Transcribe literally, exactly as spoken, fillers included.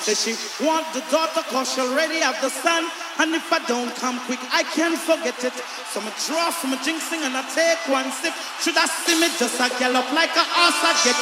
Say she want the daughter cause she already have the son. And if I don't come quick, I can't forget it. So I draw from a jinxing and I take one sip. Should I see me just a gallop like a horse I get